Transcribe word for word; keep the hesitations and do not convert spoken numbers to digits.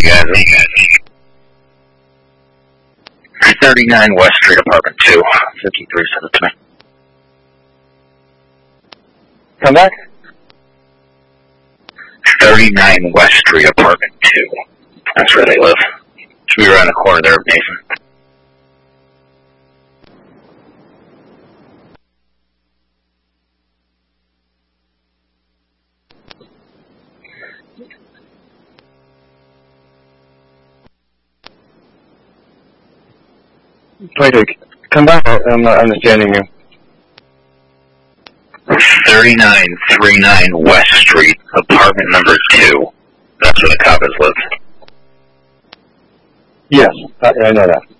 guys. thirty-nine West Street, Apartment two, fifty-three seventeen. Come back? thirty-nine West Street, Apartment two. That's where they live. Should be around the corner there, Nathan. Wait, wait, come back. I'm not understanding you. thirty-nine thirty-nine West Street, apartment number two. That's where the coppers live. Yes, I, I know that.